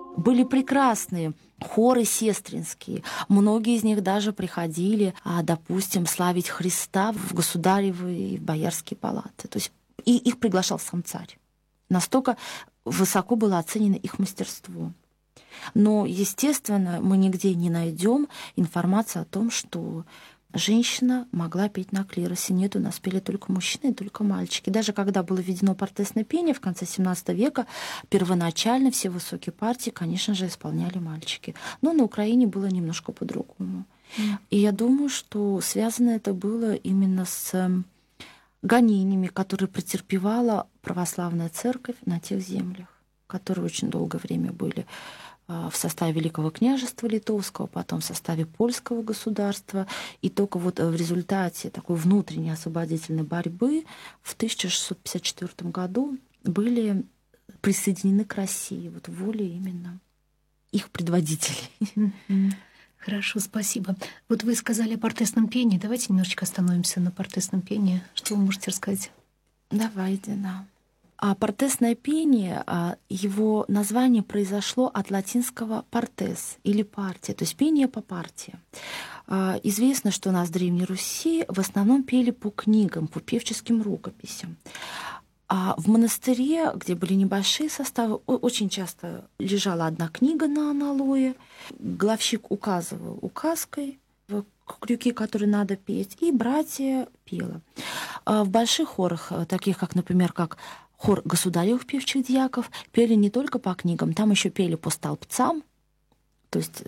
Были прекрасные хоры сестринские. Многие из них даже приходили, допустим, славить Христа в государевы и в боярские палаты. То есть и их приглашал сам царь. Настолько высоко было оценено их мастерство. Но, естественно, мы нигде не найдем информацию о том, что женщина могла петь на клиросе. Нет, у нас пели только мужчины и только мальчики. Даже когда было введено портесное пение в конце XVII века, первоначально все высокие партии, конечно же, исполняли мальчики. Но на Украине было немножко по-другому. И я думаю, что связано это было именно с гонениями, которые претерпевала православная церковь на тех землях, которые очень долгое время были в составе Великого княжества Литовского, потом в составе польского государства. И только вот в результате такой внутренней освободительной борьбы в 1654 году были присоединены к России, вот волей именно их предводителей. Хорошо, спасибо. Вот вы сказали о портесном пении. Давайте немножечко остановимся на портесном пении. Что вы можете рассказать? Давайте, да. А портесное пение, его название произошло от латинского «портес» или «партия», то есть пение по партии. Известно, что у нас в Древней Руси в основном пели по книгам, по певческим рукописям. А в монастыре, где были небольшие составы, очень часто лежала одна книга на аналое. Главщик указывал указкой в крюки, которые надо петь, и братья пела. В больших хорах, таких как, например, как хор государевых певчих дьяков, пели не только по книгам, там еще пели по столбцам, то есть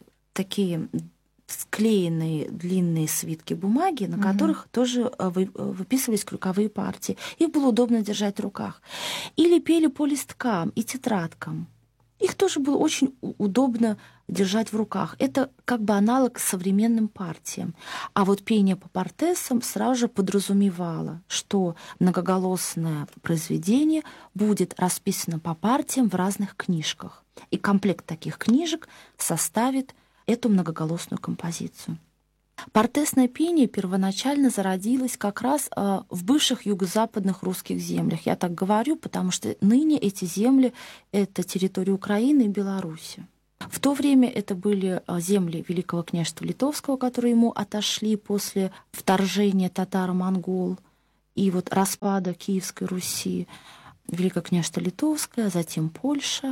такие склеенные длинные свитки бумаги, на которых тоже выписывались крюковые партии. Их было удобно держать в руках. Или пели по листкам и тетрадкам. Их тоже было очень удобно держать в руках. Это как бы аналог современным партиям. А вот пение по портесам сразу же подразумевало, что многоголосное произведение будет расписано по партиям в разных книжках. И комплект таких книжек составит эту многоголосную композицию. Портесное пение первоначально зародилось как раз в бывших юго-западных русских землях. Я так говорю, потому что ныне эти земли — это территория Украины и Беларуси. В то время это были земли Великого княжества Литовского, которые ему отошли после вторжения татаро-монгол и вот распада Киевской Руси. Великое княжество Литовское, затем Польша.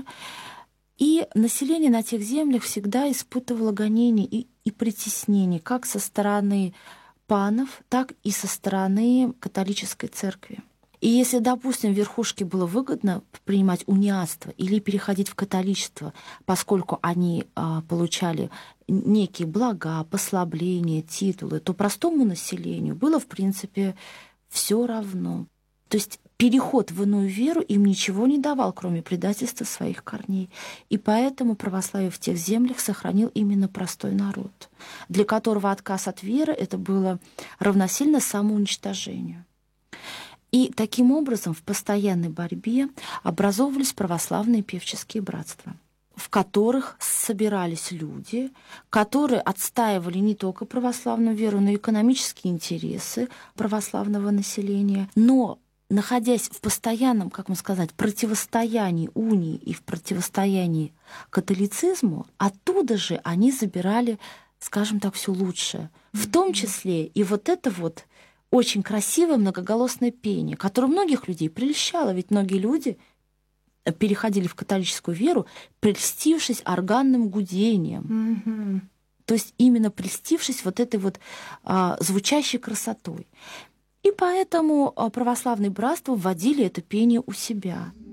И население на тех землях всегда испытывало гонения и притеснения как со стороны панов, так и со стороны католической церкви. И если, допустим, верхушке было выгодно принимать униатство или переходить в католичество, поскольку они получали некие блага, послабления, титулы, то простому населению было, в принципе, все равно. То есть переход в иную веру им ничего не давал, кроме предательства своих корней. И поэтому православие в тех землях сохранил именно простой народ, для которого отказ от веры это было равносильно самоуничтожению. И таким образом в постоянной борьбе образовывались православные певческие братства, в которых собирались люди, которые отстаивали не только православную веру, но и экономические интересы православного населения, но находясь в постоянном, как можно сказать, противостоянии унии и в противостоянии католицизму, оттуда же они забирали, скажем так, все лучшее. В том числе и вот это вот очень красивое многоголосное пение, которое многих людей прельщало, ведь многие люди переходили в католическую веру, прельстившись органным гудением. То есть именно прельстившись вот этой вот звучащей красотой. И поэтому православные братства вводили это пение у себя.